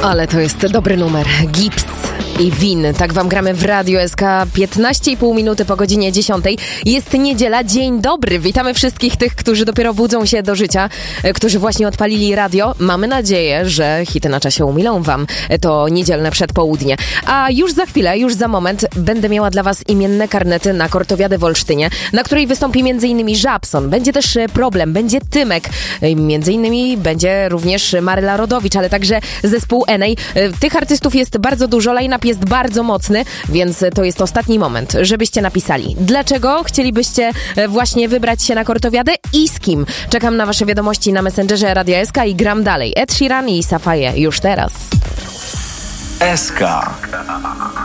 Ale to jest dobry numer. Gips i Win. Tak wam gramy w Radio SK 15,5 minuty po godzinie 10. Jest niedziela. Dzień dobry. Witamy wszystkich tych, którzy dopiero budzą się do życia, którzy właśnie odpalili radio. Mamy nadzieję, że hity na czasie umilą wam to niedzielne przedpołudnie. A już za chwilę, już za moment będę miała dla was imienne karnety na Kortowiadę w Olsztynie, na której wystąpi m.in. Żabson. Będzie też Problem, będzie Tymek. M.in. będzie również Maryla Rodowicz, ale także zespół Enej. Tych artystów jest bardzo dużo, line-up jest bardzo mocny, więc to jest ostatni moment, żebyście napisali. Dlaczego chcielibyście właśnie wybrać się na Kortowiadę i z kim? Czekam na wasze wiadomości na Messengerze Radia SK i gram dalej. Ed Sheeran i Safaye już teraz. SK